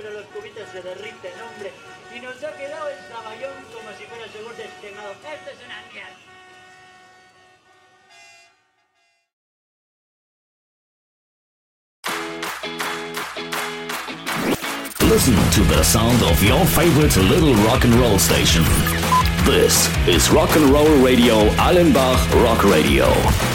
pero los cubitos se derriten, hombre. Y nos ha quedado el saballón como si fuera yogur destemado. Esto es una mierda. Listen to the sound of your favorite little rock and roll station. This is Rock and Roll Radio Allenbach Rock Radio.